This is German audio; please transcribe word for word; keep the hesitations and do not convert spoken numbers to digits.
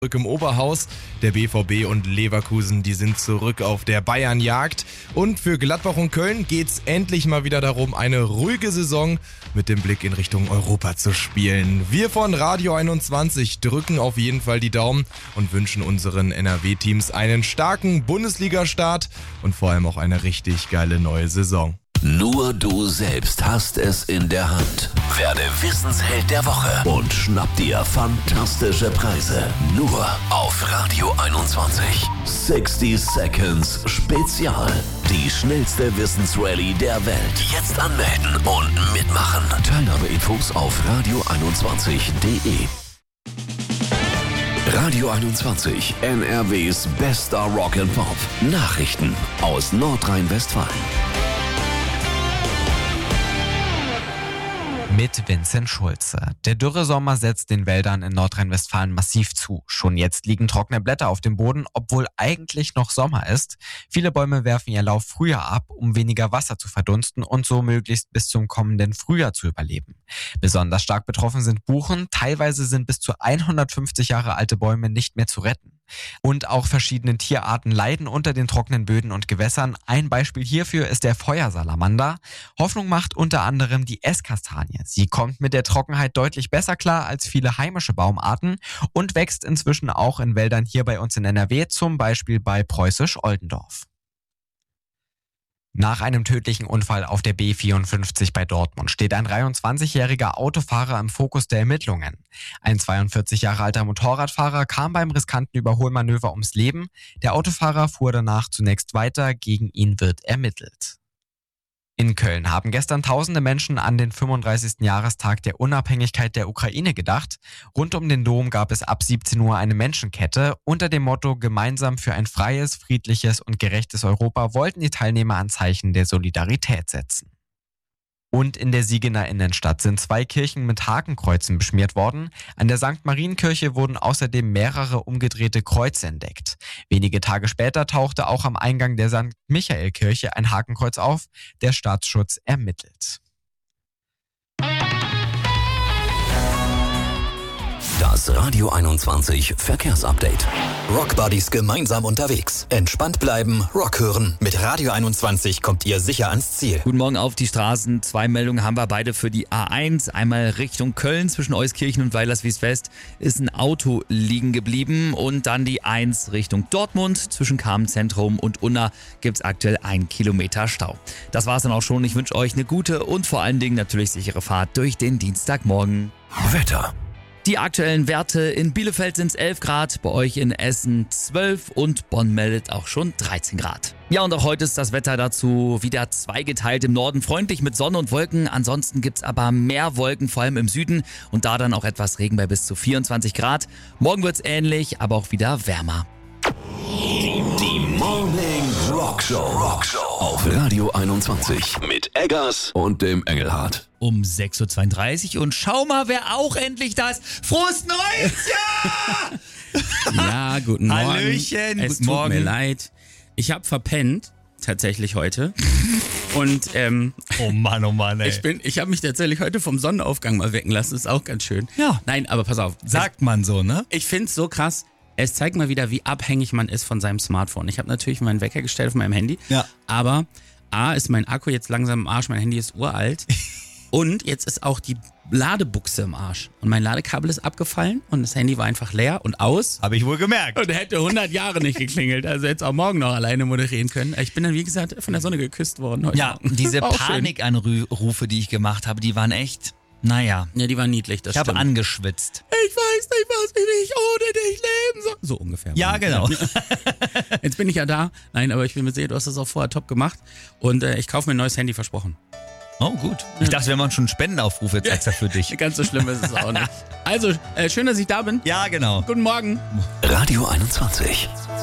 Zurück im Oberhaus. Der B V B und Leverkusen, die sind zurück auf der Bayernjagd. Und für Gladbach und Köln geht's endlich mal wieder darum, eine ruhige Saison mit dem Blick in Richtung Europa zu spielen. Wir von Radio einundzwanzig drücken auf jeden Fall die Daumen und wünschen unseren N R W-Teams einen starken Bundesliga-Start und vor allem auch eine richtig geile neue Saison. Nur du selbst hast es in der Hand. Werde Wissensheld der Woche und schnapp dir fantastische Preise. Nur auf Radio einundzwanzig. sechzig Seconds Spezial. Die schnellste Wissensrallye der Welt. Jetzt anmelden und mitmachen. Teilnahmeinfos auf radio einundzwanzig punkt de. Radio einundzwanzig, N R Ws bester Rock and Pop. Nachrichten aus Nordrhein-Westfalen. Mit Vincent Schulze. Der Dürresommer setzt den Wäldern in Nordrhein-Westfalen massiv zu. Schon jetzt liegen trockene Blätter auf dem Boden, obwohl eigentlich noch Sommer ist. Viele Bäume werfen ihr Laub früher ab, um weniger Wasser zu verdunsten und so möglichst bis zum kommenden Frühjahr zu überleben. Besonders stark betroffen sind Buchen. Teilweise sind bis zu hundertfünfzig Jahre alte Bäume nicht mehr zu retten. Und auch verschiedene Tierarten leiden unter den trockenen Böden und Gewässern. Ein Beispiel hierfür ist der Feuersalamander. Hoffnung macht unter anderem die Esskastanie. Sie kommt mit der Trockenheit deutlich besser klar als viele heimische Baumarten und wächst inzwischen auch in Wäldern hier bei uns in N R W, zum Beispiel bei Preußisch-Oldendorf. Nach einem tödlichen Unfall auf der B vierundfünfzig bei Dortmund steht ein dreiundzwanzigjähriger Autofahrer im Fokus der Ermittlungen. Ein zweiundvierzig Jahre alter Motorradfahrer kam beim riskanten Überholmanöver ums Leben. Der Autofahrer fuhr danach zunächst weiter, gegen ihn wird ermittelt. In Köln haben gestern tausende Menschen an den fünfunddreißigsten Jahrestag der Unabhängigkeit der Ukraine gedacht. Rund um den Dom gab es ab siebzehn Uhr eine Menschenkette. Unter dem Motto „Gemeinsam für ein freies, friedliches und gerechtes Europa" wollten die Teilnehmer ein Zeichen der Solidarität setzen. Und in der Siegener Innenstadt sind zwei Kirchen mit Hakenkreuzen beschmiert worden. An der Sankt Marienkirche wurden außerdem mehrere umgedrehte Kreuze entdeckt. Wenige Tage später tauchte auch am Eingang der Sankt Michael-Kirche ein Hakenkreuz auf. Der Staatsschutz ermittelt. Das Radio einundzwanzig Verkehrsupdate. Rockbuddies gemeinsam unterwegs. Entspannt bleiben, Rock hören. Mit Radio einundzwanzig kommt ihr sicher ans Ziel. Guten Morgen auf die Straßen. Zwei Meldungen haben wir beide für die A eins. Einmal Richtung Köln zwischen Euskirchen und Weilerswies-West ist ein Auto liegen geblieben. Und dann die eins Richtung Dortmund. Zwischen Kamenz-Zentrum und Unna gibt es aktuell ein Kilometer Stau. Das war's dann auch schon. Ich wünsche euch eine gute und vor allen Dingen natürlich sichere Fahrt durch den Dienstagmorgen. Wetter. Die aktuellen Werte: in Bielefeld sind es elf Grad, bei euch in Essen zwölf und Bonn meldet auch schon dreizehn Grad. Ja, und auch heute ist das Wetter dazu wieder zweigeteilt. Im Norden freundlich mit Sonne und Wolken, ansonsten gibt's aber mehr Wolken, vor allem im Süden, und da dann auch etwas Regen bei bis zu vierundzwanzig Grad. Morgen wird's ähnlich, aber auch wieder wärmer. Die Morning Rockshow. Rockshow auf Radio einundzwanzig mit Eggers und dem Engelhardt. Um sechs Uhr zweiunddreißig und schau mal, wer auch endlich da ist. Frohes Neues Jahr! Ja, guten Morgen. Hallöchen, es guten tut Morgen. mir leid. Ich habe verpennt, tatsächlich heute. Und ähm, Oh Mann, oh Mann, ey. ich bin, ich habe mich tatsächlich heute vom Sonnenaufgang mal wecken lassen. Das ist auch ganz schön. Ja. Nein, aber pass auf. Sagt man so, ne? Ich finde es so krass. Es zeigt mal wieder, wie abhängig man ist von seinem Smartphone. Ich habe natürlich meinen Wecker gestellt auf meinem Handy. Ja. Aber A, ist mein Akku jetzt langsam im Arsch. Mein Handy ist uralt. Und jetzt ist auch die Ladebuchse im Arsch. Und mein Ladekabel ist abgefallen und das Handy war einfach leer und aus. Habe ich wohl gemerkt. Und hätte hundert Jahre nicht geklingelt. Also hätte es auch morgen noch alleine moderieren können. Ich bin dann, wie gesagt, von der Sonne geküsst worden heute. Ja, Morgen. diese War auch schön. Panikanrufe, die ich gemacht habe, die waren echt, naja. Ja, die waren niedlich, das Ich habe stimmt. angeschwitzt. Ich weiß nicht, was wie ich ohne dich leben soll. So ungefähr. Ja, genau. Jetzt bin ich ja da. Nein, aber ich bin mir sicher, du hast das auch vorher top gemacht. Und äh, ich kaufe mir ein neues Handy, versprochen. Oh, gut. Ich dachte, wir machen schon Spendenaufrufe jetzt extra für dich. Ganz so schlimm ist es auch nicht. Also, äh, schön, dass ich da bin. Ja, genau. Guten Morgen. Radio einundzwanzig.